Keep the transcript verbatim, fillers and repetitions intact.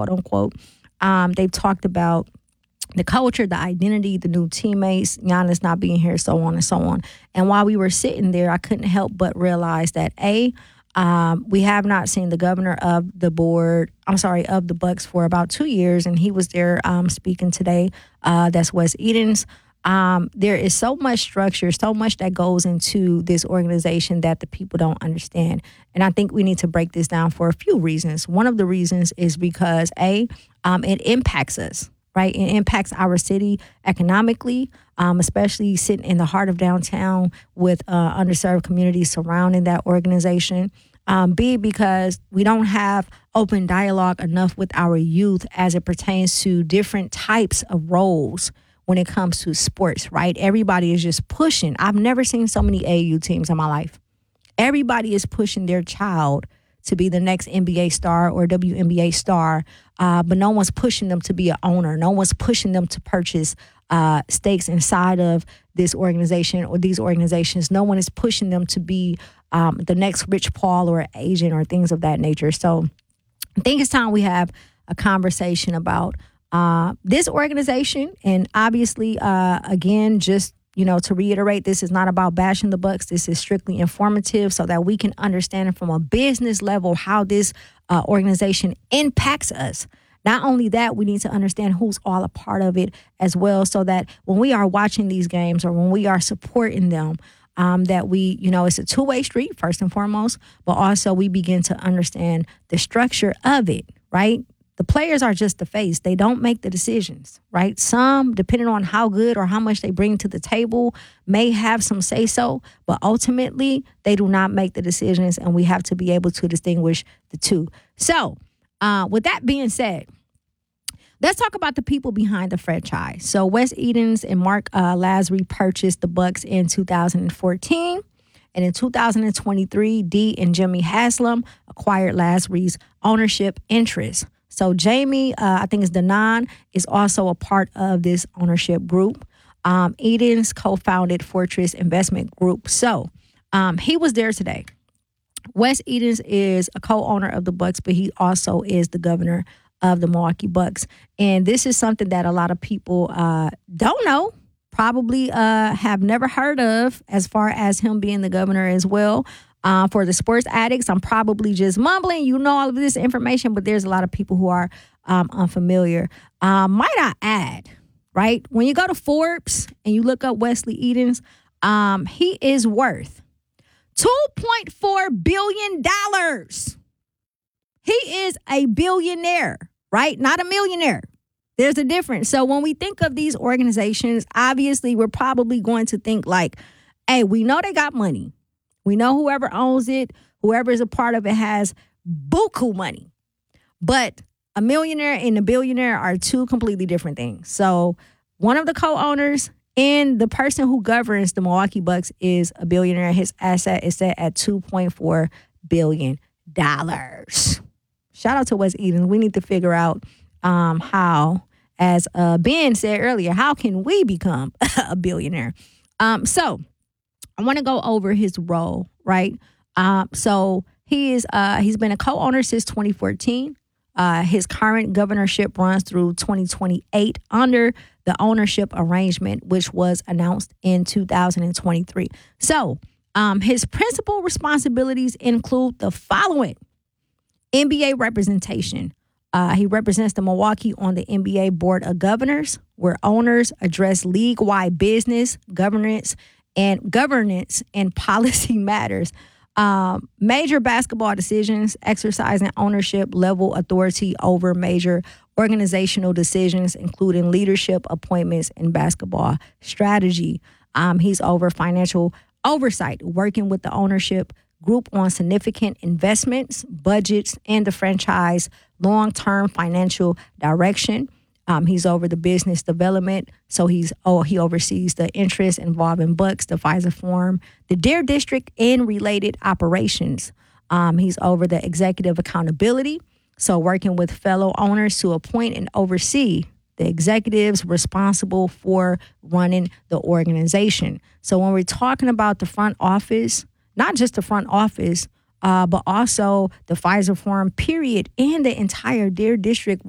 quote unquote. Um, they've talked about the culture, the identity, the new teammates, Giannis not being here, so on and so on. And while we were sitting there, I couldn't help but realize that A, um, we have not seen the governor of the board, I'm sorry, of the Bucks for about two years, and he was there um, speaking today. Uh, that's Wes Edens. Um, there is so much structure, so much that goes into this organization that the people don't understand. And I think we need to break this down for a few reasons. One of the reasons is because, A, um, it impacts us. Right, it impacts our city economically, um, especially sitting in the heart of downtown with uh, underserved communities surrounding that organization. Um, B, because we don't have open dialogue enough with our youth as it pertains to different types of roles when it comes to sports. Right, everybody is just pushing. I've never seen so many A A U teams in my life. Everybody is pushing their child to be the next N B A star or W N B A star, uh, but no one's pushing them to be an owner. No one's pushing them to purchase uh, stakes inside of this organization or these organizations. No one is pushing them to be um, the next Rich Paul or agent or things of that nature. So I think it's time we have a conversation about uh, this organization. And obviously, uh, again, just You know, to reiterate, this is not about bashing the Bucks. This is strictly informative so that we can understand from a business level how this uh, organization impacts us. Not only that, we need to understand who's all a part of it as well, so that when we are watching these games or when we are supporting them, um, that we, you know, it's a two-way street, first and foremost, but also we begin to understand the structure of it, right? The players are just the face. They don't make the decisions, right? Some, depending on how good or how much they bring to the table, may have some say-so, but ultimately they do not make the decisions, and we have to be able to distinguish the two. So, uh, with that being said, let's talk about the people behind the franchise. So, Wes Edens and Mark uh, Lasry purchased the Bucks in two thousand fourteen. And in two thousand twenty-three, Dee and Jimmy Haslam acquired Lasry's ownership interest. So Jamie, uh, I think it's Danan, is also a part of this ownership group. Um, Edens co-founded Fortress Investment Group. So um, he was there today. Wes Edens is a co-owner of the Bucks, but he also is the governor of the Milwaukee Bucks. And this is something that a lot of people uh, don't know, probably uh, have never heard of, as far as him being the governor as well. Uh, for the sports addicts, I'm probably just mumbling. You know all of this information, but there's a lot of people who are um, unfamiliar. Um, might I add, right? When you go to Forbes and you look up Wesley Edens, um, he is worth two point four billion dollars. He is a billionaire, right? Not a millionaire. There's a difference. So when we think of these organizations, obviously we're probably going to think like, hey, we know they got money. We know whoever owns it, whoever is a part of it has buku money. But a millionaire and a billionaire are two completely different things. So one of the co-owners and the person who governs the Milwaukee Bucks is a billionaire. His asset is set at two point four billion dollars. Shout out to Wes Edens. We need to figure out um, how, as uh, Ben said earlier, how can we become a billionaire? Um, so I want to go over his role, right? Uh, so he is uh, he's been a co-owner since twenty fourteen. Uh, his current governorship runs through twenty twenty-eight under the ownership arrangement, which was announced in two thousand twenty-three. So um, his principal responsibilities include the following: N B A representation. Uh, he represents the Milwaukee on the N B A Board of Governors, where owners address league-wide business, governance, and governance and policy matters. Um, major basketball decisions, exercising ownership level authority over major organizational decisions, including leadership appointments and basketball strategy. Um, he's over financial oversight, working with the ownership group on significant investments, budgets, and the franchise long-term financial direction. Um, he's over the business development, so he's oh he oversees the interests involving Bucks, the Pfizer Forum, the Dare District, and related operations. Um, he's over the executive accountability, so working with fellow owners to appoint and oversee the executives responsible for running the organization. So when we're talking about the front office, not just the front office, uh, but also the Pfizer Forum, period, and the entire Dare District,